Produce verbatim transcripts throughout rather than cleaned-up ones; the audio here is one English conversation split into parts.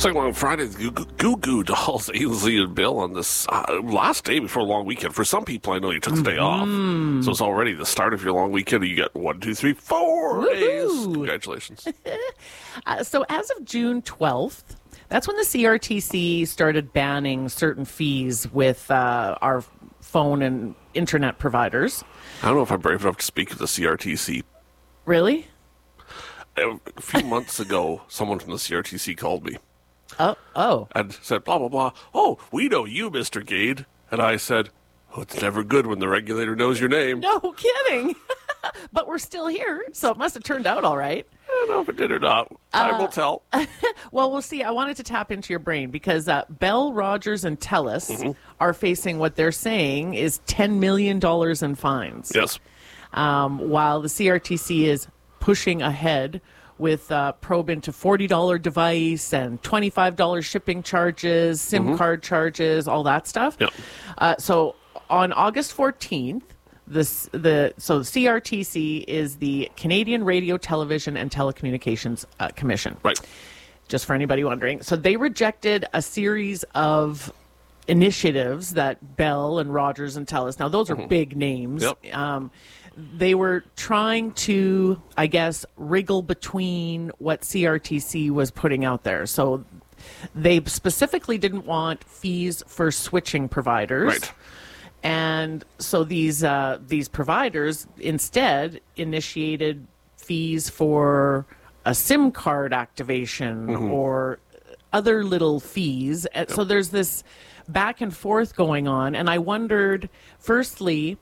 like on Friday, the Goo Goo Goo Dolls, Ainsley and Bill on this uh, last day before a long weekend. For some people, I know you took the day Mm-hmm. off. So it's already the start of your long weekend, and you get one, two, three, four Woo-hoo. days. Congratulations. Uh, so as of June twelfth, that's when the C R T C started banning certain fees with uh, our phone and internet providers. I don't know if I'm brave enough to speak to the C R T C. Really? A few months ago, someone from the C R T C called me Oh, oh. and said, blah, blah, blah. Oh, we know you, Mister Gade. And I said, oh, it's never good when the regulator knows your name. No kidding. But we're still here, so it must have turned out all right. I don't know if it did or not. Time Uh, will tell. Well, we'll see. I wanted to tap into your brain because uh, Bell, Rogers, and TELUS are facing what they're saying is ten million dollars in fines. Yes. Um, while the C R T C is pushing ahead with uh, probe into forty dollars device and twenty-five dollars shipping charges, SIM card charges, all that stuff. Yep. Uh, so on August fourteenth, this the so C R T C is the Canadian Radio, Television, and Telecommunications uh, Commission. Right. Just for anybody wondering. So they rejected a series of initiatives that Bell and Rogers and TELUS, now those are big names. Yep. Um, they were trying to, I guess, wriggle between what C R T C was putting out there. So they specifically didn't want fees for switching providers. Right. And so these uh, these providers instead initiated fees for a SIM card activation or other little fees. And so there's this back and forth going on. And I wondered, firstly,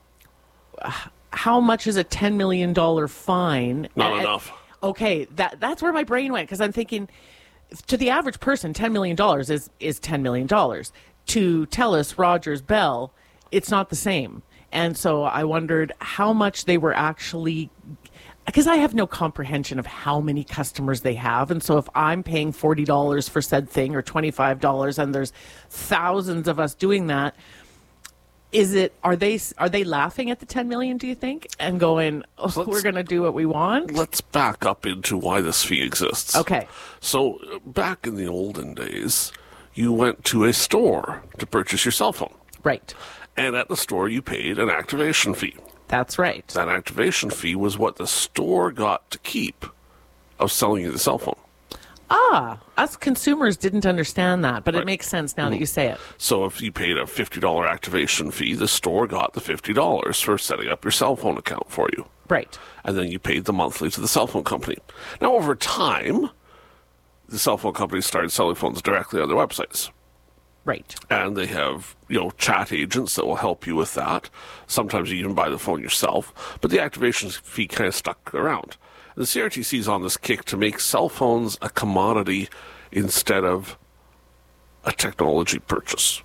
how much is a ten million dollars fine? Not And- enough. Okay, that that's where my brain went because I'm thinking, to the average person, ten million dollars is, is ten million dollars. To TELUS, Rogers, Bell, it's not the same. And so I wondered how much they were actually, because I have no comprehension of how many customers they have. And so if I'm paying forty dollars for said thing or twenty-five dollars and there's thousands of us doing that, is it, are they, are they laughing at the ten million, do you think? And going, oh, So let's- we're going to do what we want? Let's back up into why this fee exists. Okay. So uh, back in the olden days, you went to a store to purchase your cell phone. Right. And at the store, you paid an activation fee. That's right. That activation fee was what the store got to keep of selling you the cell phone. Ah, us consumers didn't understand that, but Right. it makes sense now that you say it. So if you paid a fifty dollars activation fee, the store got the fifty dollars for setting up your cell phone account for you. Right. And then you paid the monthly to the cell phone company. Now, over time, the cell phone companies started selling phones directly on their websites. Right. And they have, you know, chat agents that will help you with that. Sometimes you even buy the phone yourself. But the activation fee kind of stuck around. The C R T C is on this kick to make cell phones a commodity instead of a technology purchase.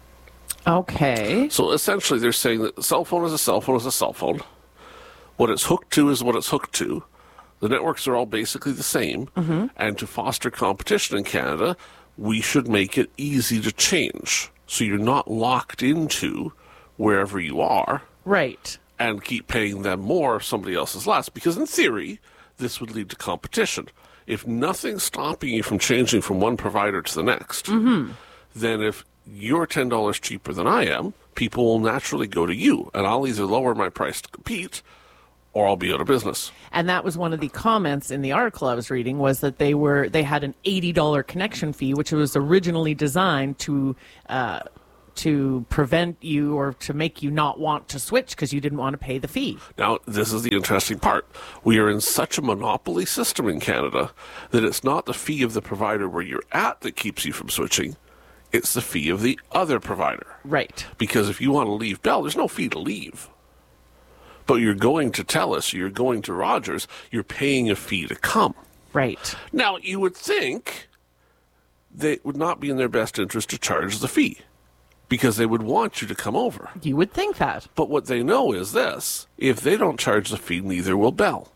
Okay. So essentially they're saying that a cell phone is a cell phone is a cell phone. What it's hooked to is what it's hooked to. The networks are all basically the same. Mm-hmm. And to foster competition in Canada, we should make it easy to change. So you're not locked into wherever you are Right. and keep paying them more if somebody else is less. Because in theory, this would lead to competition. If nothing's stopping you from changing from one provider to the next, mm-hmm. then if you're ten dollars cheaper than I am, people will naturally go to you. And I'll either lower my price to compete or I'll be out of business. And that was one of the comments in the article I was reading was that they were they had an eighty dollars connection fee, which was originally designed to uh, to prevent you or to make you not want to switch because you didn't want to pay the fee. Now, this is the interesting part. We are in such a monopoly system in Canada that it's not the fee of the provider where you're at that keeps you from switching. It's the fee of the other provider. Right. Because if you want to leave Bell, there's no fee to leave. But you're going to TELUS, you're going to Rogers, you're paying a fee to come. Right. Now, you would think that it would not be in their best interest to charge the fee because they would want you to come over. You would think that. But what they know is this: if they don't charge the fee, neither will Bell.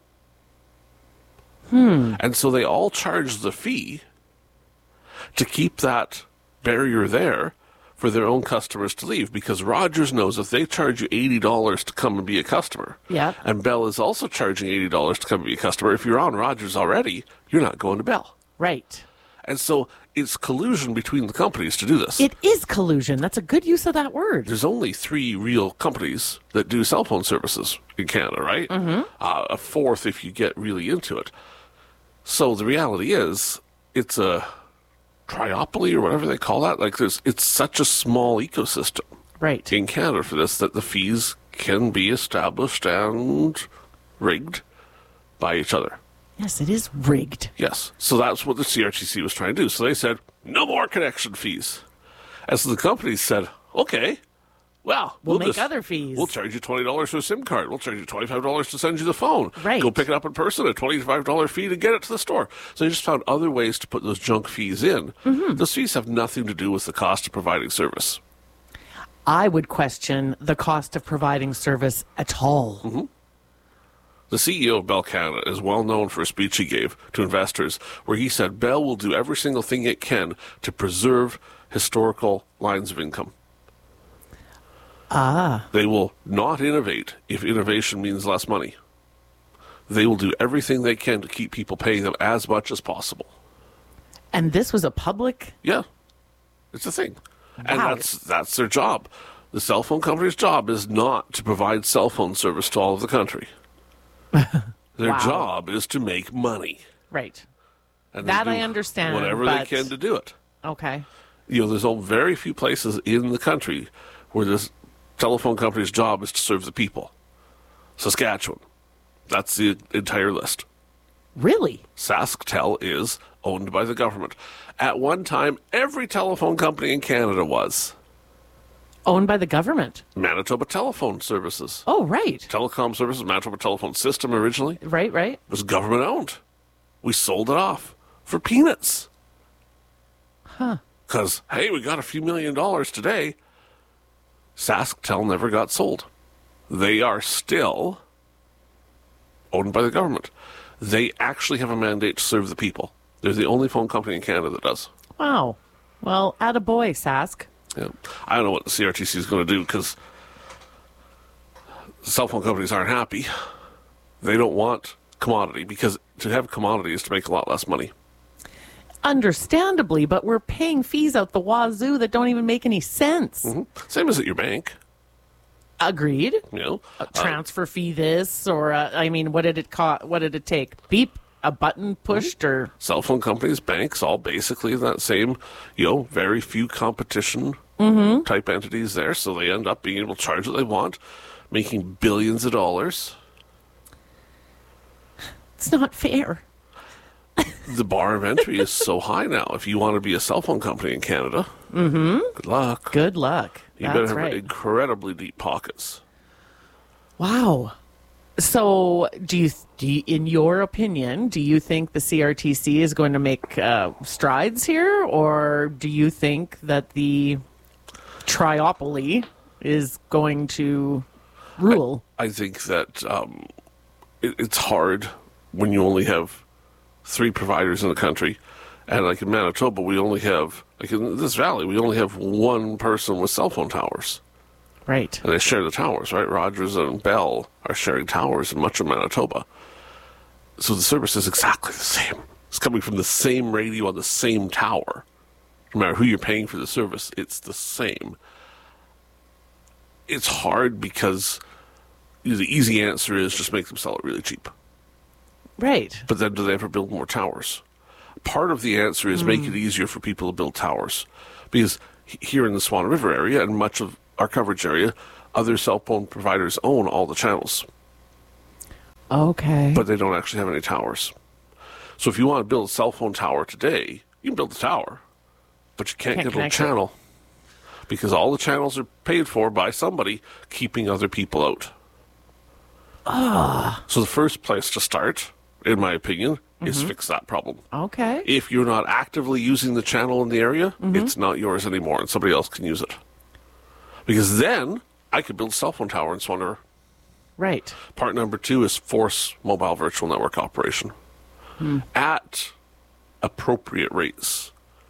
Hmm. And so they all charge the fee to keep that barrier there for their own customers to leave, because Rogers knows if they charge you eighty dollars to come and be a customer, Yeah. and Bell is also charging eighty dollars to come and be a customer, if you're on Rogers already, you're not going to Bell. Right. And so it's collusion between the companies to do this. It is collusion. That's a good use of that word. There's only three real companies that do cell phone services in Canada, right? Mm-hmm. Uh, a fourth if you get really into it. So the reality is, it's a triopoly or whatever they call that. Like, there's, it's such a small ecosystem Right. in Canada for this that the fees can be established and rigged by each other. Yes, it is rigged. Yes. So that's what the C R T C was trying to do. So they said, no more connection fees. And so the companies said, okay, well, We'll, we'll make just- other fees. We'll charge you twenty dollars for a SIM card. We'll charge you twenty-five dollars to send you the phone. Right. Go pick it up in person, a twenty-five dollars fee to get it to the store. So they just found other ways to put those junk fees in. Mm-hmm. Those fees have nothing to do with the cost of providing service. I would question the cost of providing service at all. Mm-hmm. The C E O of Bell Canada is well known for a speech he gave to investors where he said Bell will do every single thing it can to preserve historical lines of income. Ah. They will not innovate if innovation means less money. They will do everything they can to keep people paying them as much as possible. And this was a public... Yeah, it's a thing. And Wow. that's that's their job. The cell phone company's job is not to provide cell phone service to all of the country. Their Wow. job is to make money. Right. And they That do I understand, Whatever but- they can to do it. Okay. You know, there's only very few places in the country where this telephone company's job is to serve the people. Saskatchewan. That's the entire list. Really? SaskTel is owned by the government. At one time, every telephone company in Canada was. Owned by the government. Manitoba Telephone Services. Oh, right. Telecom Services, Manitoba Telephone System originally, Right, right. was government owned. We sold it off for peanuts. Huh. Because, hey, we got a few million dollars today. SaskTel never got sold. They are still owned by the government. They actually have a mandate to serve the people. They're the only phone company in Canada that does. Wow. Well, attaboy, Sask. Yeah. I don't know what the C R T C is going to do because cell phone companies aren't happy. They don't want commodity because to have commodity is to make a lot less money. Understandably, but we're paying fees out the wazoo that don't even make any sense. Mm-hmm. Same as at your bank, Agreed. you know. A transfer fee this, or uh, I mean, what did it cost? What did it take? Beep, a button pushed, or Cell phone companies, banks, all basically that same, you know, very few competition type entities there, so they end up being able to charge what they want, making billions of dollars. it's not fair. The bar of entry is so high now. If you want to be a cell phone company in Canada, mm-hmm. good luck. Good luck. You That's better have right. incredibly deep pockets. Wow. So, do you, do you, in your opinion, do you think the C R T C is going to make uh, strides here, or do you think that the triopoly is going to rule? I think that um, it, it's hard when you only have three providers in the country. And like in Manitoba, we only have, like in this valley, we only have one person with cell phone towers. Right. And they share the towers, right? Rogers and Bell are sharing towers in much of Manitoba. So the service is exactly the same. It's coming from the same radio on the same tower. No matter who you're paying for the service, it's the same. It's hard because the easy answer is just make them sell it really cheap. Right. But then do they ever build more towers? Part of the answer is make it easier for people to build towers. Because h- here in the Swan River area and much of our coverage area, other cell phone providers own all the channels, Okay. but they don't actually have any towers. So if you want to build a cell phone tower today, you can build the tower, but you can't, Can't get a connect it. channel because all the channels are paid for by somebody keeping other people out. Ah. So the first place to start, in my opinion, is Mm-hmm. fix that problem. Okay. If you're not actively using the channel in the area, Mm-hmm. it's not yours anymore, and somebody else can use it. Because then I could build a cell phone tower in Swan River. Right. Part number two is force mobile virtual network operation at appropriate rates.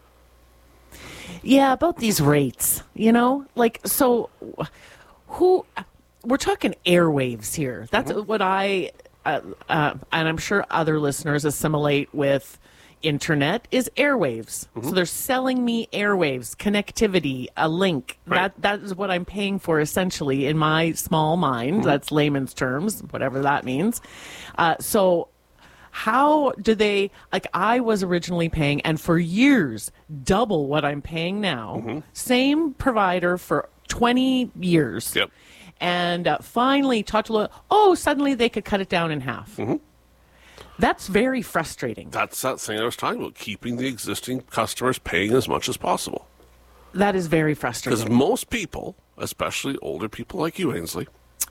Yeah, about these rates, you know, like, so who, we're talking airwaves here. That's what I, uh, uh, and I'm sure other listeners assimilate with internet is airwaves. Mm-hmm. So they're selling me airwaves, connectivity, a link. Right. That that is what I'm paying for essentially in my small mind. Mm-hmm. That's layman's terms, whatever that means. Uh, so how do they, like I was originally paying, and for years, double what I'm paying now. Mm-hmm. Same provider for twenty years. Yep. And uh, finally, talked to, oh, suddenly they could cut it down in half. Mm-hmm. That's very frustrating. That's that thing I was talking about, keeping the existing customers paying as much as possible. That is very Because frustrating. most people, especially older people like you, Ainsley,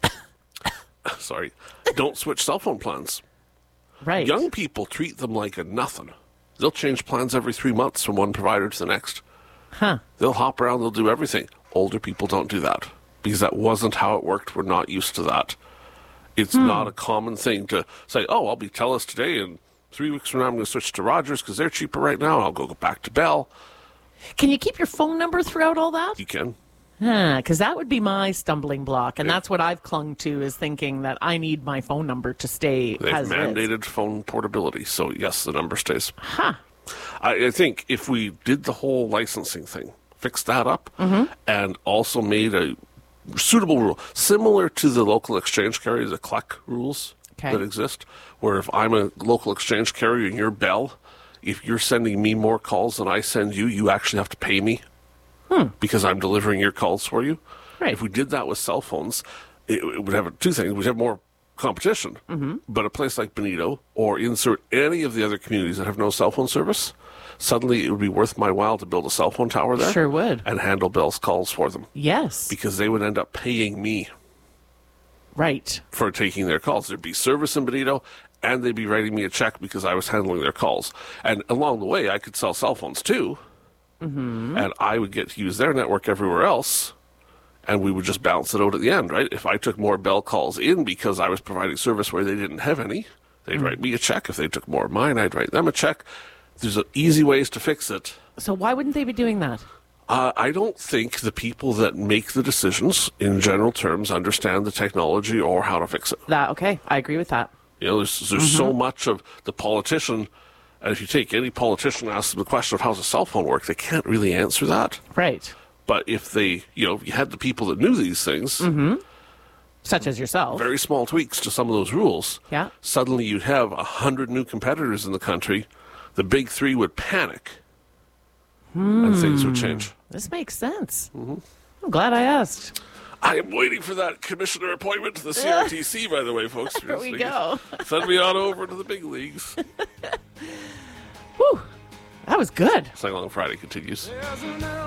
sorry, don't switch cell phone plans. Right. Young people treat them like a nothing. They'll change plans every three months from one provider to the next. Huh. They'll hop around, they'll do everything. Older people don't do that because that wasn't how it worked. We're not used to that. It's Hmm. not a common thing to say, oh, I'll be TELUS today, and three weeks from now I'm going to switch to Rogers because they're cheaper right now, and I'll go back to Bell. Can you keep your phone number throughout all that? You can. Because that would be my stumbling block, and Yeah. that's what I've clung to, is thinking that I need my phone number to stay They've as it is. mandated phone portability, so yes, the number stays. Huh. I, I think if we did the whole licensing thing, fixed that up, Mm-hmm. and also made a suitable rule, similar to the local exchange carriers, the C L E C rules Okay. that exist, where if I'm a local exchange carrier and you're Bell, if you're sending me more calls than I send you, you actually have to pay me because I'm delivering your calls for you. Right. If we did that with cell phones, it, it would have two things. We'd have more competition, mm-hmm. but a place like Benito, or insert any of the other communities that have no cell phone service, suddenly it would be worth my while to build a cell phone tower there. Sure would. And handle Bell's calls for them, Yes. because they would end up paying me Right. for taking their calls. There'd be service in Benito, and they'd be writing me a check because I was handling their calls. And along the way, I could sell cell phones too, mm-hmm. and I would get to use their network everywhere else, and we would just balance it out at the end, right? If I took more Bell calls in because I was providing service where they didn't have any, they'd Mm-hmm. write me a check. If they took more of mine, I'd write them a check. There's a, easy ways to fix it. So why wouldn't they be doing that? Uh, I don't think the people that make the decisions, in general terms, understand the technology or how to fix it. That okay? I agree with that. You know, there's, there's Mm-hmm. so much of the politician, and if you take any politician and ask them the question of how's a cell phone work, they can't really answer that. Right. But if they, you know, if you had the people that knew these things, Mm-hmm. Such as yourself. very small tweaks to some of those rules, Yeah. suddenly you'd have a hundred new competitors in the country. The big three would panic, and things would change. This makes sense. Mm-hmm. I'm glad I asked. I am waiting for that commissioner appointment to the C R T C, by the way, folks. There we go. Send me on over to the big leagues. Whew. That was good. Sing Along Friday continues.